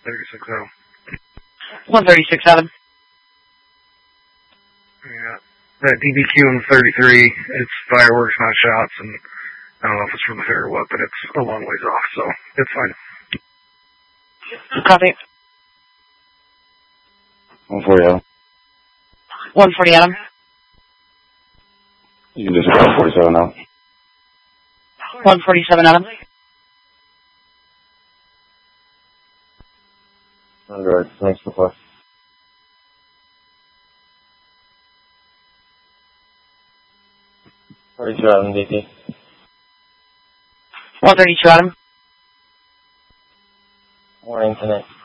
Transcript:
36 Adam. 136 Adam. Yeah. That DBQ in 33, it's fireworks, not shots, and I don't know if it's from the fair or what, but it's a long ways off, so it's fine. Copy. 140 Adam. 140 Adam. You can just go 147 now. 147 Adam. Alright, thanks for the 32 Adam, DP. 132 Adam. Morning tonight.